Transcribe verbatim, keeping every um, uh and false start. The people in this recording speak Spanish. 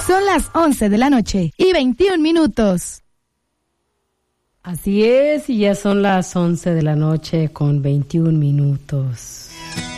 Son las once de la noche y veintiún minutos. Así es, y ya son las once de la noche con veintiún minutos.